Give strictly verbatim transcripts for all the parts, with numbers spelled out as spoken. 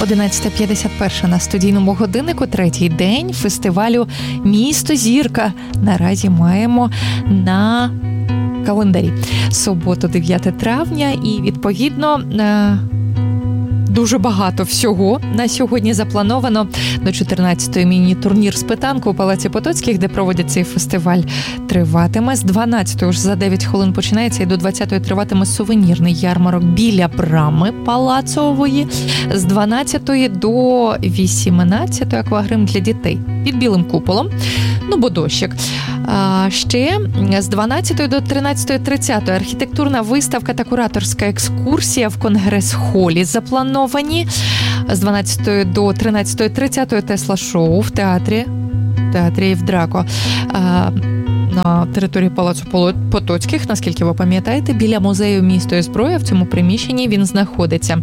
одинадцята п'ятдесят один на студійному годиннику, третій день фестивалю «Місто Зірка». Наразі маємо на календарі суботу, дев'яте травня, і, відповідно, дуже багато всього на сьогодні заплановано. До чотирнадцятої міні-турнір з питанку у Палаці Потоцьких, де проводять цей фестиваль, триватиме. З дванадцятої вже за дев'ять хвилин починається, і до двадцятої триватиме сувенірний ярмарок біля брами Палацової. З дванадцятої до вісімнадцятої аквагрим для дітей під білим куполом. Ну, бо дощик. А ще з дванадцятої до тринадцятої тридцятої архітектурна виставка та кураторська екскурсія в Конгрес-холі заплановані. З дванадцятої до тринадцятої тридцятої Тесла-шоу в театрі, театрі Євдрако. А, на території Палацу Потоцьких, наскільки ви пам'ятаєте, біля музею «Місто і зброя», в цьому приміщенні він знаходиться.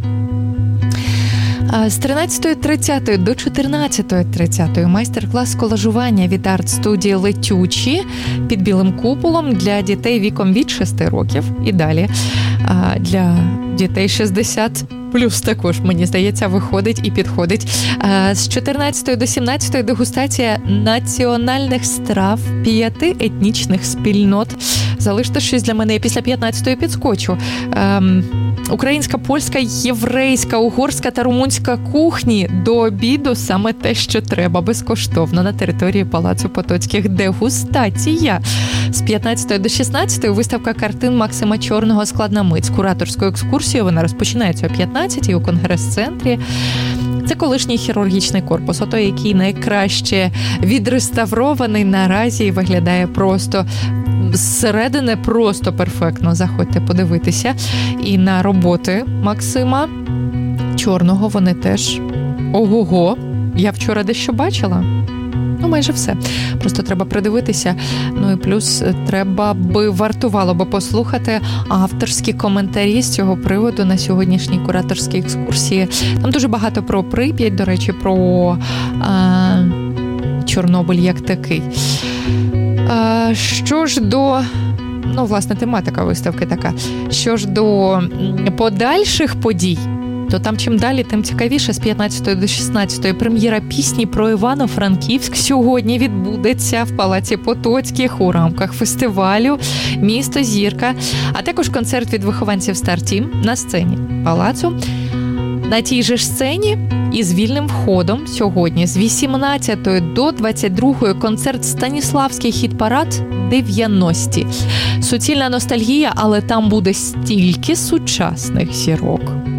З тринадцятої тридцятої до чотирнадцятої тридцятої майстер-клас колажування від арт-студії «Летючі» під білим куполом для дітей віком від шести років і далі. Для дітей шістдесят плюс також, мені здається, виходить і підходить. З чотирнадцятої до сімнадцятої дегустація національних страв п'яти етнічних спільнот. Залиште щось для мене, я після п'ятнадцятої підскочу. Ем, українська, польська, єврейська, угорська та румунська кухні до обіду саме те, що треба, безкоштовно на території Палацу Потоцьких. Дегустація. З п'ятнадцятої до шістнадцятої виставка картин Максима Чорного «Складна мить» з кураторською екскурсією. Вона розпочинається о п'ятнадцятій у Конгрес-центрі. Це колишній хірургічний корпус, отой, який найкраще відреставрований наразі і виглядає просто зсередини просто перфектно. Заходьте подивитися. І на роботи Максима Чорного вони теж ого-го. Я вчора дещо бачила. Ну, майже все. Просто треба придивитися. Ну і плюс треба би, вартувало би послухати авторські коментарі з цього приводу на сьогоднішній кураторській екскурсії. Там дуже багато про Прип'ять, до речі, про а, Чорнобиль як такий. А, що ж до... Ну, власне, тематика виставки така. Що ж до подальших подій, то там чим далі, тим цікавіше. З п'ятнадцятої до шістнадцятої прем'єра пісні про Івано-Франківськ сьогодні відбудеться в Палаці Потоцьких у рамках фестивалю «Місто Зірка», а також концерт від вихованців «Стартім» на сцені Палацу. На тій же ж сцені і з вільним входом сьогодні з вісімнадцятої до двадцять другої концерт «Станіславський хіт-парад дев'яності». Суцільна ностальгія, але там буде стільки сучасних зірок.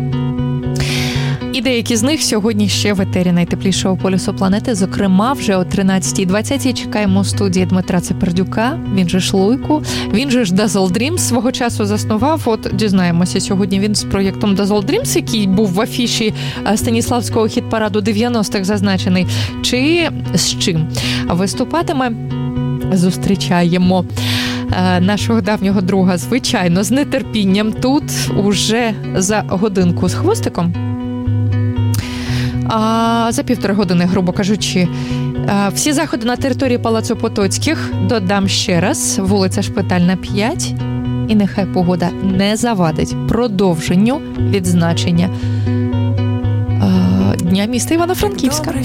І деякі з них сьогодні ще в етері найтеплішого полюсу планети. Зокрема, вже о тринадцятій двадцять чекаємо у студії Дмитра Цепердюка, він же ж Луйку, він же ж Dazzle Dreams свого часу заснував. От дізнаємося, сьогодні він з проєктом Dazzle Dreams, який був в афіші Станіславського хіт-параду дев'яностих зазначений, чи з чим виступатиме. Зустрічаємо нашого давнього друга, звичайно, з нетерпінням. Тут уже за годинку з хвостиком. А за півтори години, грубо кажучи, всі заходи на території Палацу Потоцьких. Додам ще раз, вулиця Шпитальна, п'ять. І нехай погода не завадить продовженню відзначення Дня міста Івано-Франківська.